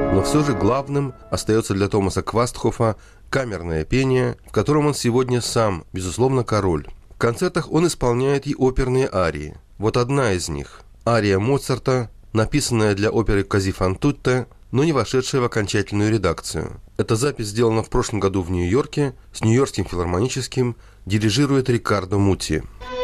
Но все же главным остается для Томаса Квастхофа камерное пение, в котором он сегодня сам, безусловно, король. В концертах он исполняет и оперные арии. Вот одна из них – ария Моцарта, написанная для оперы «Кози фан тутте», но не вошедшая в окончательную редакцию. Эта запись сделана в прошлом году в Нью-Йорке с Нью-Йоркским филармоническим, дирижирует Риккардо Мутти.